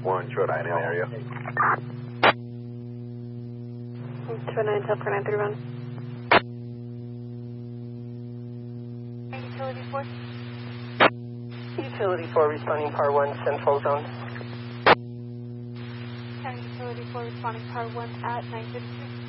1, Short Island area. 29, Tel for 931. Utility 4. Utility 4 responding Par 1, Central Zone. County Utility 4 responding Par 1 at 9:52.